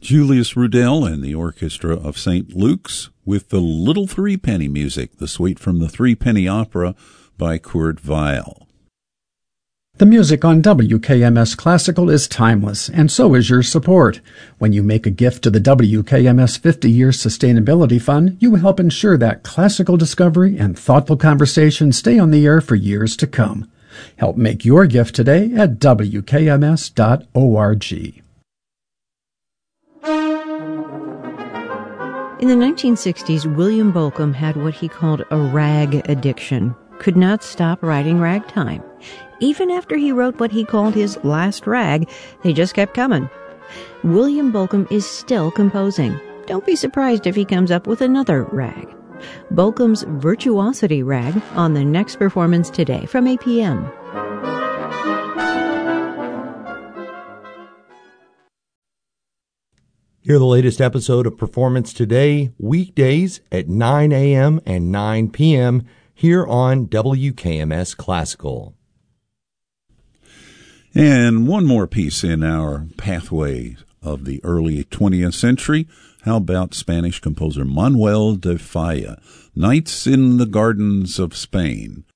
Julius Rudel and the Orchestra of St. Luke's with the Little Threepenny Music, the suite from the Threepenny Opera by Kurt Weill. The music on WKMS Classical is timeless, and so is your support. When you make a gift to the WKMS 50-Year Sustainability Fund, you help ensure that classical discovery and thoughtful conversation stay on the air for years to come. Help make your gift today at WKMS.org. In the 1960s, William Bolcom had what he called a rag addiction. Could not stop writing ragtime. Even after he wrote what he called his last rag, they just kept coming. William Bolcom is still composing. Don't be surprised if he comes up with another rag. Bolcom's Virtuosity Rag on the next performance today from APM. Hear the latest episode of Performance Today, weekdays at 9 a.m. and 9 p.m. here on WKMS Classical. And one more piece in our pathway of the early 20th century. How about Spanish composer Manuel de Falla, Nights in the Gardens of Spain?